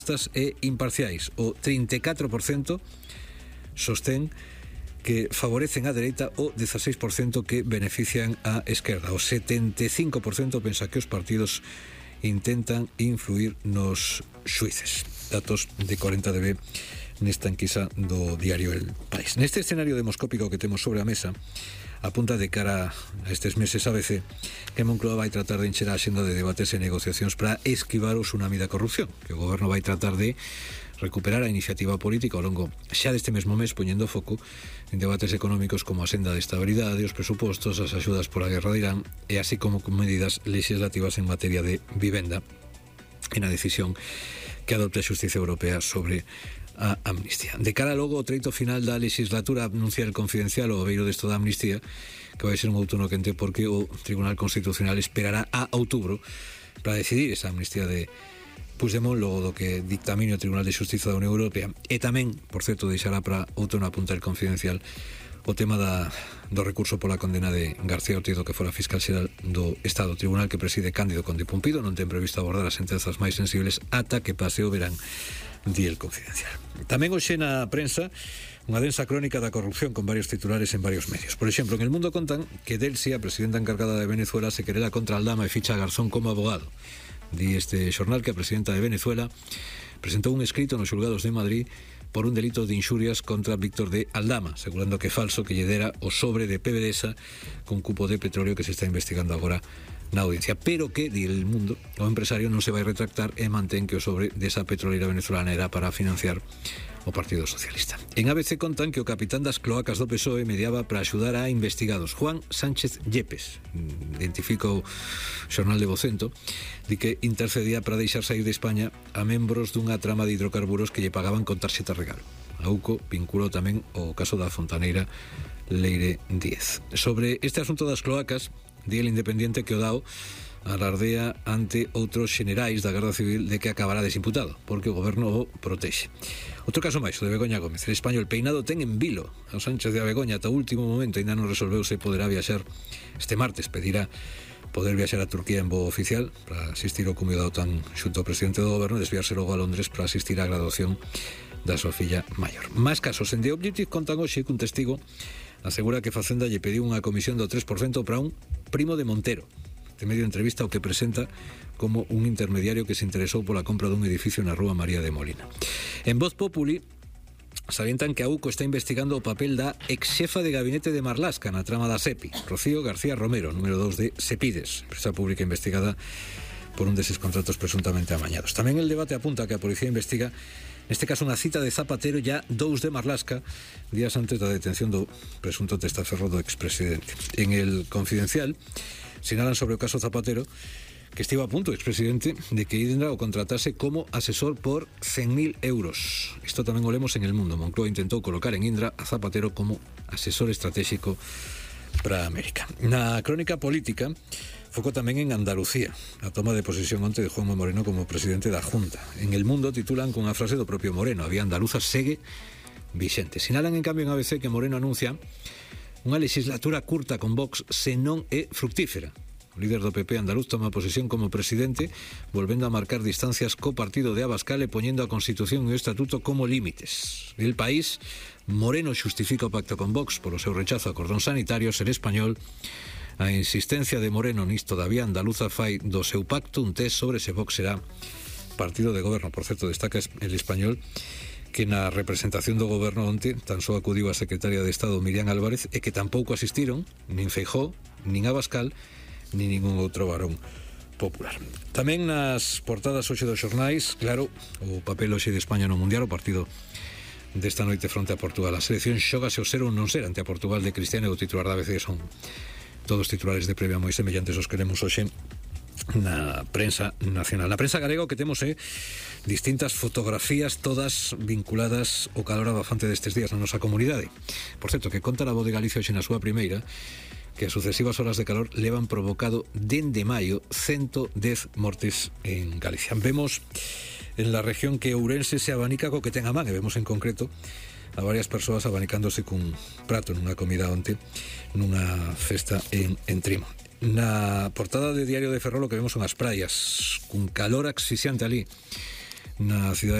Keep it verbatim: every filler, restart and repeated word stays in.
e imparciais. O trinta e catro por cento sostén que favorecen a dereita, o dieciséis por cento que benefician a esquerda. O setenta e cinco por cento pensa que os partidos intentan influir nos xuíces. Datos de cuarenta D B nesta enquisa do diario El País. Neste escenario demoscópico que temos sobre a mesa, apunta de cara a estes meses A B C que Moncloa vai tratar de encher a axenda de debates e negociacións para esquivar o tsunami da corrupción, que o goberno vai tratar de recuperar a iniciativa política ao longo xa deste mesmo mes, poñendo foco en debates económicos como a senda de estabilidade, os presupostos, as axudas pola guerra de Irán, e así como con medidas legislativas en materia de vivenda e na decisión que adopte a Xustiza Europea sobre a amnistía. De cara logo ao treito final da legislatura, anuncia El Confidencial o obeiro desto da amnistía, que vai ser un outono quente porque o Tribunal Constitucional esperará a outubro para decidir esa amnistía de Puigdemont, logo do que dictamine o Tribunal de Xustiza da Unión Europea. E tamén, por certo, deixará para outono, apunta El Confidencial, o tema da, do recurso pola condena de García Ortiz, que fora fiscal xeral do Estado. O tribunal que preside Cándido Conde Pumpido non ten previsto abordar as sentenzas máis sensibles ata que pase o verán, di El Confidencial. Tamén hoxe na prensa unha densa crónica da corrupción con varios titulares en varios medios. Por exemplo, en El Mundo contan que Delcy, a presidenta encargada de Venezuela, se querela contra Aldama e ficha a Garzón como abogado. Di este xornal que a presidenta de Venezuela presentou un escrito nos xulgados de Madrid por un delito de inxurias contra Víctor de Aldama, asegurando que é falso que lle dera o sobre de PDVSA con cupo de petróleo que se está investigando agora na audiencia, pero que, di El Mundo, o empresario non se vai retractar e mantén que o sobre desa petrolera venezolana era para financiar o Partido Socialista. En A B C contan que o capitán das cloacas do P S O E mediaba para axudar a investigados. Juan Sánchez Yepes, identifica o xornal de Vocento, di que intercedía para deixar sair de España a membros dunha trama de hidrocarburos que lle pagaban con tarxeta regalo. A U C O vinculou tamén o caso da fontaneira Leire Díez. Sobre este asunto das cloacas, di El Independiente que o Dao alardea ante outros xenerais da Garda Civil de que acabará desimputado, porque o goberno o protexe. Outro caso máis, o de Begoña Gómez. El Español peinado ten en vilo a Sánchez de Begoña ata o último momento, ainda non resolveu se poderá viaxar este martes. Pedirá poder viaxar a Turquía en voo oficial para asistir ao cumio da OTAN xunto ao presidente do goberno e desviarse logo a Londres para asistir á graduación da súa filla maior. Máis casos. En The Objective contan hoxe que un testigo asegura que Facenda lle pediu unha comisión do tres por cento para un primo de Montero. Este medio entrevista o que presenta como un intermediario que se interesou pola compra dun edificio na rúa María de Molina. En Voz Populi salientan que a U C O está investigando o papel da ex-xefa de gabinete de Marlaska na trama da SEPI, Rocío García Romero, número dos de Sepides, empresa pública investigada por un deses contratos presuntamente amañados. Tamén El Debate apunta que a policía investiga neste caso unha cita de Zapatero ya dous de Marlaska días antes da detención do presunto testaferro do expresidente. En El Confidencial sinalan sobre o caso Zapatero que estivo a punto o expresidente de que Indra o contratase como asesor por cen mil euros. Isto tamén o lemos en El Mundo. Moncloa intentou colocar en Indra a Zapatero como asesor estratégico para América. Na crónica política foco tamén en Andalucía, a toma de posesión onte de Juanma Moreno como presidente da Junta. En El Mundo titulan con a frase do propio Moreno: a vía andaluza segue vixente. Sinalan en cambio en A B C que Moreno anuncia unha legislatura curta con Vox se non é fructífera. O líder do P P andaluz toma posesión como presidente, volvendo a marcar distancias co partido de Abascal e poñendo a Constitución e o Estatuto como límites. El País, Moreno xustifica o pacto con Vox polo seu rechazo a cordóns sanitarios. El Español, a insistencia de Moreno nisto da vía andaluza fai do seu pacto un test sobre se Vox será partido de goberno. Por certo, destaca El Español que na representación do goberno onte tan só acudiu a secretaria de Estado Miriam Álvarez e que tampouco asistiron nin Feijóo, nin Abascal, nin ningún outro varón popular. Tamén nas portadas hoxe dos xornais, claro, o papel hoxe de España no Mundial, o partido desta noite fronte a Portugal. A selección xógase o ser ou non ser ante a Portugal de Cristiano, e o titular da A B C son todos titulares de previa moi semellantes aos que lemos hoxe na prensa nacional. Na prensa galega o que temos é distintas fotografías, todas vinculadas ao calor abafante destes días na nosa comunidade. Por certo, que conta a Voz de Galicia hoxe na súa primeira que as sucesivas horas de calor levan provocado dende maio ciento dez mortes en Galicia. Vemos en la región que Ourense se abanica co que ten a man, e vemos en concreto a varias persoas abanicándose cun prato nunha comida onte nunha festa en, en Trimo. Na portada de Diario de Ferrol o que vemos son as praias cun calor asfixiante ali na cidade